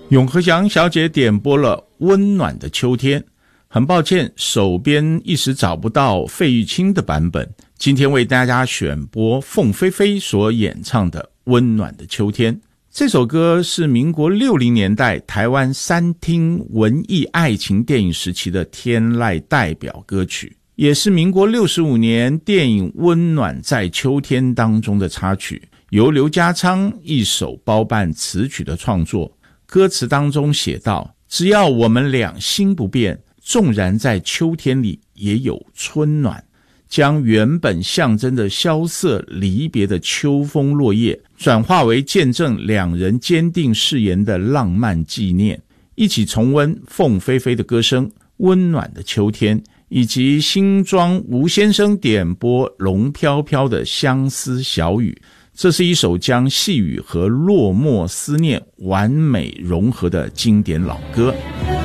永和祥小姐点播了《温暖的秋天》，很抱歉手边一时找不到费玉清的版本，今天为大家选播凤飞飞所演唱的《温暖的秋天》。这首歌是民国60年代台湾三厅文艺爱情电影时期的天籁代表歌曲，也是民国65年电影《温暖在秋天》当中的插曲，由刘家昌一手包办词曲的创作。歌词当中写道，只要我们俩心不变，纵然在秋天里也有春暖，将原本象征的萧瑟离别的秋风落叶转化为见证两人坚定誓言的浪漫纪念。一起重温凤飞飞的歌声《温暖的秋天》，以及新庄吴先生点播龙飘飘的相思小雨。这是一首将细雨和落寞思念完美融合的经典老歌。